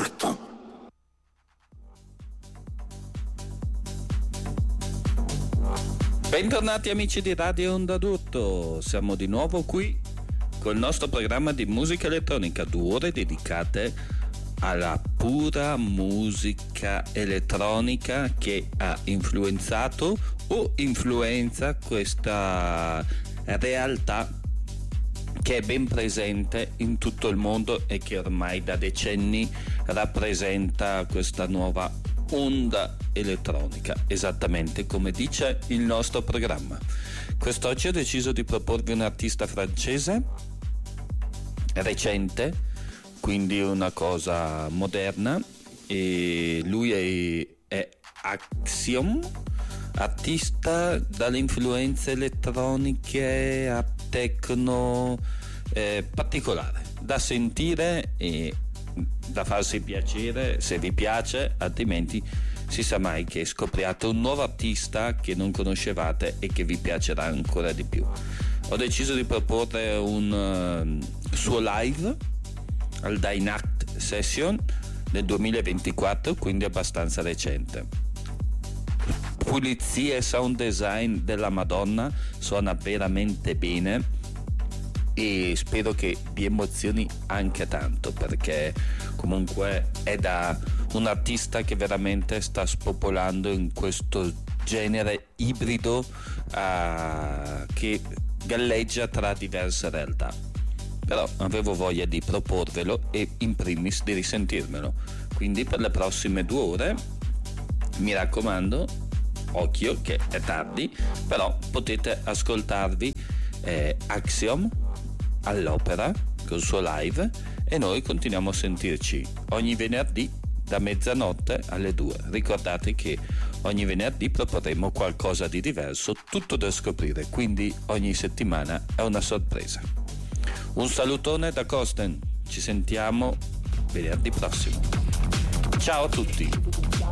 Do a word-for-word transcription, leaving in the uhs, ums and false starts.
muerto. Bentornati amici di Radio Onda d'Urto, siamo di nuovo qui col nostro programma di musica elettronica, due ore dedicate alla pura musica elettronica che ha influenzato o influenza questa realtà che è ben presente in tutto il mondo e che ormai da decenni rappresenta questa nuova onda elettronica, esattamente come dice il nostro programma. Quest'oggi ho deciso di proporvi un artista francese recente, quindi una cosa moderna, e lui è, è Axiom, artista dalle influenze elettroniche a techno eh, particolare, da sentire e da farsi piacere se vi piace, altrimenti si sa mai che scopriate un nuovo artista che non conoscevate e che vi piacerà ancora di più. Ho deciso di proporre un uh, suo live al Dynact Session del duemilaventiquattro, quindi abbastanza recente. Pulizia e sound design della Madonna, suona veramente bene e spero che vi emozioni anche tanto, perché comunque è da un artista che veramente sta spopolando in questo genere ibrido uh, che galleggia tra diverse realtà. Però avevo voglia di proporvelo e in primis di risentirmelo, quindi per le prossime due ore mi raccomando, occhio che è tardi, però potete ascoltarvi eh, Axiom all'opera col suo live e noi continuiamo a sentirci ogni venerdì da mezzanotte alle due. Ricordate che ogni venerdì proporremo qualcosa di diverso, tutto da scoprire, quindi ogni settimana è una sorpresa. Un salutone da Costen, ci sentiamo venerdì prossimo. Ciao a tutti.